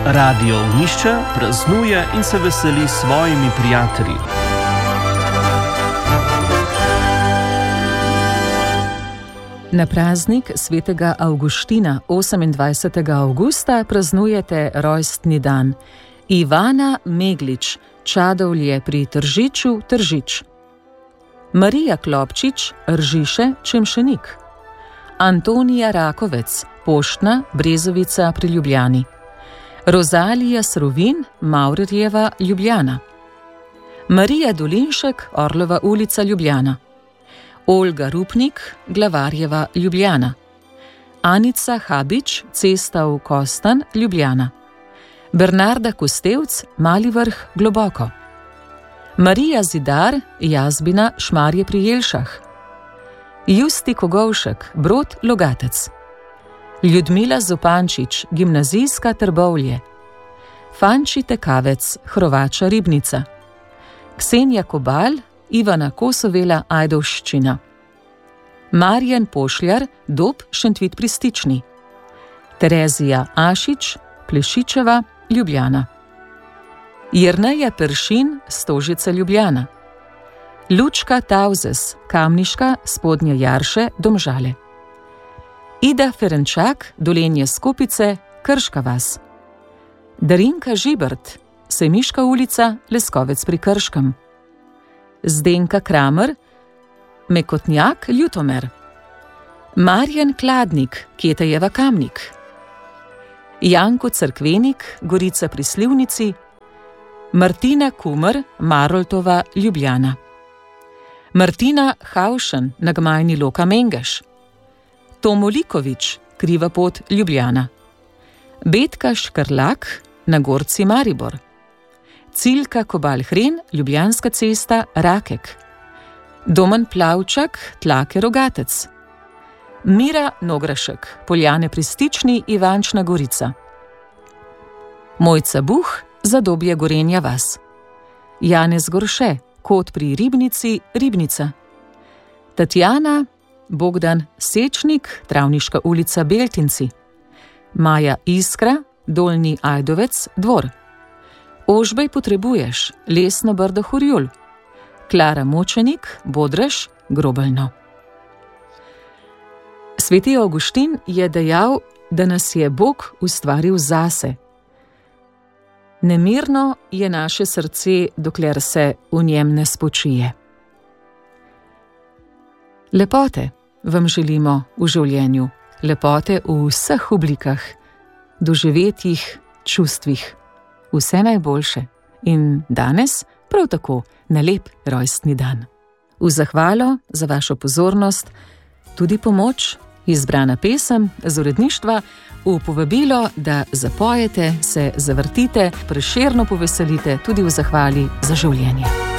Radio Ognišče praznuje in se veseli s svojimi prijatelji. Na praznik svetega Avguština 28. avgusta praznujete rojstni dan Ivana Meglič, Čadovlje pri Tržiču, Tržič. Marija Klopčič, Ržiše, Čemšenik. Antonija Rakovec, Poštna, Brezovica pri Ljubljani. Rozalija Srovin, Maurerjeva, Ljubljana. Marija Dolinšek, Orlova ulica, Ljubljana. Olga Rupnik, Glavarjeva, Ljubljana. Anica Habič, Cesta v Kostan, Ljubljana. Bernarda Kostevc, Mali Vrh, Globoko. Marija Zidar, Jazbina, Šmarje pri Jelšah. Justi Kogovšek, Brod, Logatec. Ljudmila Zupančič, Gimnazijska, Trbovlje. Fanči Tekavec, Hrovača, Ribnica. Ksenija Kobal, Ivana Kosovela, Ajdovščina. Marjan Pošljar, Dob, Šentvit pri Stični. Terezija Ašič, Plešičeva, Ljubljana. Jerneja Peršin, Stožica, Ljubljana. Lučka Tauzes, Kamniška, Spodnje Jarše, Domžale. Ida Ferenčak, Dolenje Skopice, Krška vas. Darinka Žibert, Semiška ulica, Leskovec pri Krškem. Zdenka Kramer, Mekotnjak, Ljutomer. Marjan Kladnik, Ketejeva Kamnik. Janko Cerkvenik, Gorica pri Slivnici. Martina Kumer, Maroltova, Ljubljana. Martina Haušen, na Gmajni Loka Mengeš. Tomo Likovič, Kriva pot, Ljubljana. Betka Škrlak, na Gorci, Maribor. Ciljka Kobal-Hren, Ljubljanska cesta, Rakek. Domen Plavčak, Tlake, Rogatec. Mira Nograšek, Poljane pri Stični, Ivančna Gorica. Mojca Buh, Zadobje, Gorenja vas. Janez Gorše, Kot pri Ribnici, Ribnica. Tatjana, Bogdan Sečnik, Travniška ulica, Beltinci. Maja Iskra, Dolnji Ajdovec, Dvor. Ožbej potrebuješ, Lesno Brdo, Hurjul. Klara Močenik, Bodraž, Grobelno. Sveti Avguštin je dejal, da nas je Bog ustvaril zase. Nemirno je naše srce, dokler se v njem ne spočije. Lepote vam želimo v življenju, lepote v vseh oblikah, doživetjih, čustvih. Vse najboljše in danes prav tako na lep rojstni dan. V zahvalo za vašo pozornost tudi pomoč, izbrana pesem z uredništva, v povabilo, da zapojete, se zavrtite, Prešerno poveselite tudi v zahvali za življenje.